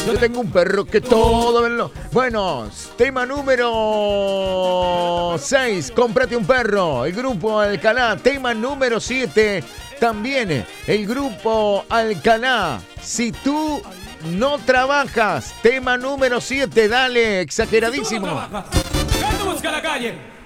Yo tengo un perro que todo me. Bueno, tema número 6, cómprate un perro. El grupo Alcalá. Tema número 7, también el grupo Alcalá. Si tú no trabajas, tema número 7, dale, exageradísimo. Si tú no trabajas, ¿qué busca la calle?